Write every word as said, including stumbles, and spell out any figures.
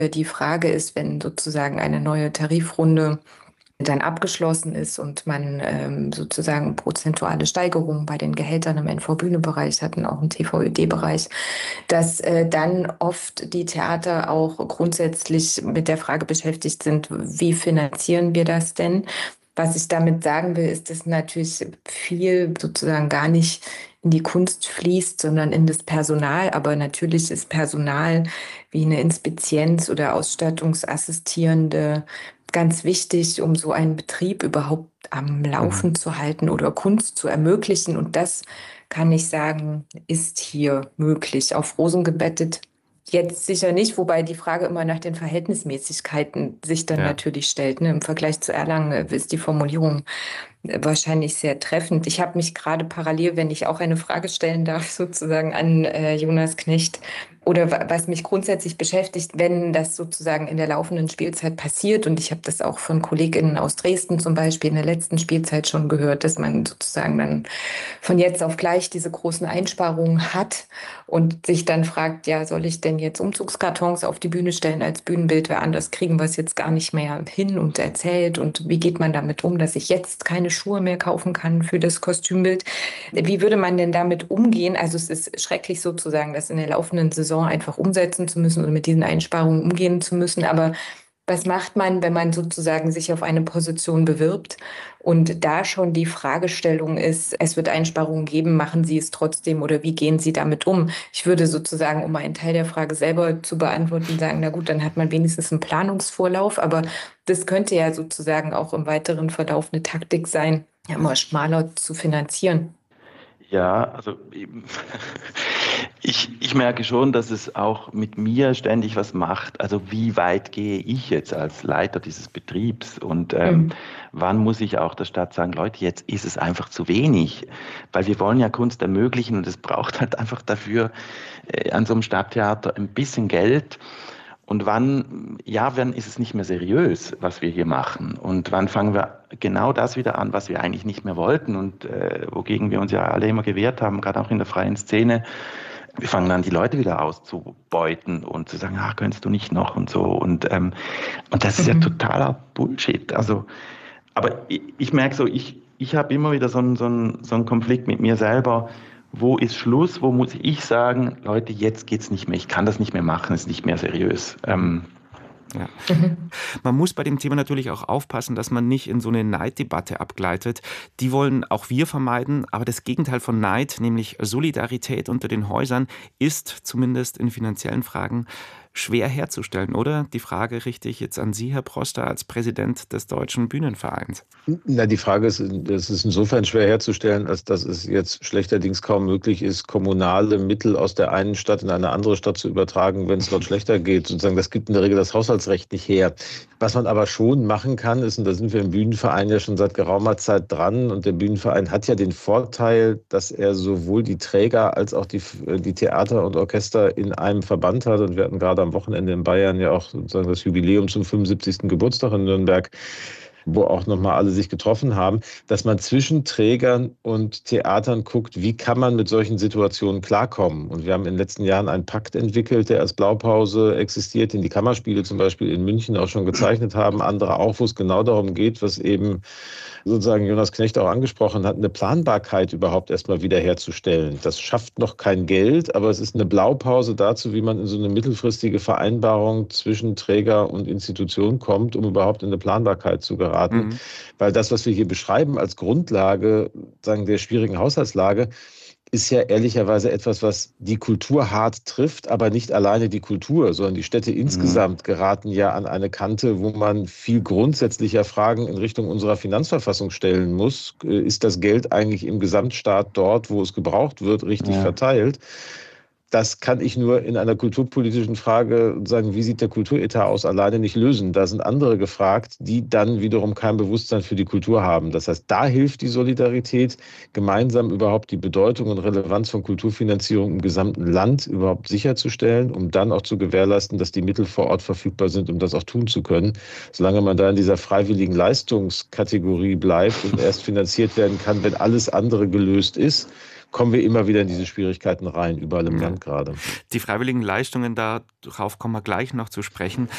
Die Frage ist, wenn sozusagen eine neue Tarifrunde dann abgeschlossen ist und man ähm, sozusagen prozentuale Steigerungen bei den Gehältern im N V-Bühne-Bereich hat und auch im T V Ö D-Bereich, dass äh, dann oft die Theater auch grundsätzlich mit der Frage beschäftigt sind, wie finanzieren wir das denn? Was ich damit sagen will, ist, dass natürlich viel sozusagen gar nicht in die Kunst fließt, sondern in das Personal. Aber natürlich ist Personal wie eine Inspizienz oder Ausstattungsassistierende ganz wichtig, um so einen Betrieb überhaupt am Mhm. Laufen zu halten oder Kunst zu ermöglichen. Und das kann ich sagen, ist hier möglich. Auf Rosen gebettet jetzt sicher nicht, wobei die Frage immer nach den Verhältnismäßigkeiten sich dann Ja. natürlich stellt. Ne? Im Vergleich zu Erlangen äh, ist die Formulierung äh, wahrscheinlich sehr treffend. Ich habe mich gerade parallel, wenn ich auch eine Frage stellen darf, sozusagen an äh, Jonas Knecht, oder wa- was mich grundsätzlich beschäftigt, wenn das sozusagen in der laufenden Spielzeit passiert. Und ich habe das auch von KollegInnen aus Dresden zum Beispiel in der letzten Spielzeit schon gehört, dass man sozusagen dann von jetzt auf gleich diese großen Einsparungen hat und sich dann fragt, ja, soll ich denn jetzt Umzugskartons auf die Bühne stellen als Bühnenbild? Wer anders kriegen wir es jetzt gar nicht mehr hin und erzählt. Und wie geht man damit um, dass ich jetzt keine Schuhe mehr kaufen kann für das Kostümbild? Wie würde man denn damit umgehen? Also es ist schrecklich sozusagen, das in der laufenden Saison einfach umsetzen zu müssen oder mit diesen Einsparungen umgehen zu müssen. Aber was macht man, wenn man sozusagen sich auf eine Position bewirbt und da schon die Fragestellung ist, es wird Einsparungen geben, machen Sie es trotzdem oder wie gehen Sie damit um? Ich würde sozusagen, um einen Teil der Frage selber zu beantworten, sagen, na gut, dann hat man wenigstens einen Planungsvorlauf, aber das könnte ja sozusagen auch im weiteren Verlauf eine Taktik sein, ja, immer schmaler zu finanzieren. Ja, also eben. Ich, ich merke schon, dass es auch mit mir ständig was macht. Also wie weit gehe ich jetzt als Leiter dieses Betriebs und ähm, Mhm. wann muss ich auch der Stadt sagen, Leute, jetzt ist es einfach zu wenig, weil wir wollen ja Kunst ermöglichen und es braucht halt einfach dafür äh, an so einem Stadttheater ein bisschen Geld. Und wann, ja, wann ist es nicht mehr seriös, was wir hier machen? Und wann fangen wir genau das wieder an, was wir eigentlich nicht mehr wollten und äh, wogegen wir uns ja alle immer gewehrt haben, gerade auch in der freien Szene. Wir fangen an, die Leute wieder auszubeuten und zu sagen, ah, könntest du nicht noch und so. Und, ähm, und das ist ja Mhm. totaler Bullshit. Also, aber ich, ich merke so, ich, ich habe immer wieder so einen, so einen, so einen Konflikt mit mir selber. Wo ist Schluss? Wo muss ich sagen, Leute, jetzt geht's nicht mehr. Ich kann das nicht mehr machen, ist nicht mehr seriös. Ähm, Ja. Mhm. Man muss bei dem Thema natürlich auch aufpassen, dass man nicht in so eine Neiddebatte abgleitet. Die wollen auch wir vermeiden, aber das Gegenteil von Neid, nämlich Solidarität unter den Häusern, ist zumindest in finanziellen Fragen schwer herzustellen, oder? Die Frage richte ich jetzt an Sie, Herr Proster, als Präsident des Deutschen Bühnenvereins. Na, die Frage ist, es ist insofern schwer herzustellen, als dass es jetzt schlechterdings kaum möglich ist, kommunale Mittel aus der einen Stadt in eine andere Stadt zu übertragen, wenn es dort schlechter geht. Sozusagen, das gibt in der Regel das Haushaltsrecht nicht her. Was man aber schon machen kann, ist, und da sind wir im Bühnenverein ja schon seit geraumer Zeit dran, und der Bühnenverein hat ja den Vorteil, dass er sowohl die Träger als auch die, die Theater und Orchester in einem Verband hat. Und wir hatten gerade am Wochenende in Bayern ja auch sozusagen das Jubiläum zum fünfundsiebzigsten Geburtstag in Nürnberg, wo auch nochmal alle sich getroffen haben, dass man zwischen Trägern und Theatern guckt, wie kann man mit solchen Situationen klarkommen. Und wir haben in den letzten Jahren einen Pakt entwickelt, der als Blaupause existiert, den die Kammerspiele zum Beispiel in München auch schon gezeichnet haben, andere auch, wo es genau darum geht, was eben sozusagen Jonas Knecht auch angesprochen hat, eine Planbarkeit überhaupt erstmal wiederherzustellen. Das schafft noch kein Geld, aber es ist eine Blaupause dazu, wie man in so eine mittelfristige Vereinbarung zwischen Träger und Institution kommt, um überhaupt in eine Planbarkeit zu geraten. Mhm. Weil das, was wir hier beschreiben als Grundlage, sagen, der schwierigen Haushaltslage, ist ja ehrlicherweise etwas, was die Kultur hart trifft, aber nicht alleine die Kultur, sondern die Städte mhm. insgesamt geraten ja an eine Kante, wo man viel grundsätzlicher Fragen in Richtung unserer Finanzverfassung stellen muss. Äh, Ist das Geld eigentlich im Gesamtstaat dort, wo es gebraucht wird, richtig Ja. verteilt? Das kann ich nur in einer kulturpolitischen Frage sagen, wie sieht der Kulturetat aus, alleine nicht lösen. Da sind andere gefragt, die dann wiederum kein Bewusstsein für die Kultur haben. Das heißt, da hilft die Solidarität, gemeinsam überhaupt die Bedeutung und Relevanz von Kulturfinanzierung im gesamten Land überhaupt sicherzustellen, um dann auch zu gewährleisten, dass die Mittel vor Ort verfügbar sind, um das auch tun zu können. Solange man da in dieser freiwilligen Leistungskategorie bleibt und erst finanziert werden kann, wenn alles andere gelöst ist, kommen wir immer wieder in diese Schwierigkeiten rein, überall im Ja. Land gerade. Die freiwilligen Leistungen, darauf kommen wir gleich noch zu sprechen.